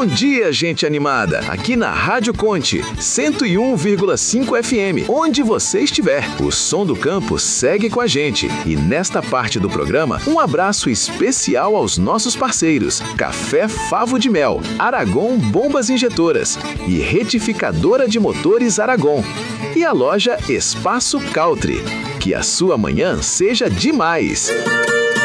Bom dia, gente animada! Aqui na Rádio Conte, 101,5 FM, onde você estiver. O som do campo segue com a gente. E nesta parte do programa, um abraço especial aos nossos parceiros: Café Favo de Mel, Aragon Bombas Injetoras e Retificadora de Motores Aragon. E a loja Espaço Country. Que a sua manhã seja demais!